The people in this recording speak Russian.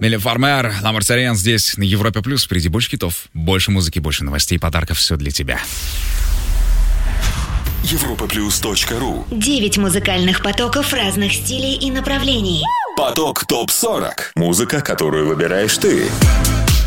Милен Фармер, Ла Марсиариян здесь, на Европе+. Впереди больше хитов, больше музыки, больше новостей, подарков. Все для тебя. Europaplus.ru 9 музыкальных потоков разных стилей и направлений. Поток ТОП-40. Музыка, которую выбираешь ты.